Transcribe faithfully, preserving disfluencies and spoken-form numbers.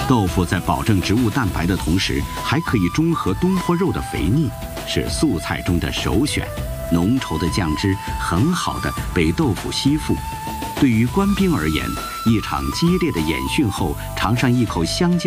豆腐在保证植物蛋白的同时，还可以中和东坡肉的肥腻，是素菜中的首选。浓稠的酱汁很好的被豆腐吸附。对于官兵而言，一场激烈的演训后，尝上一口香酱。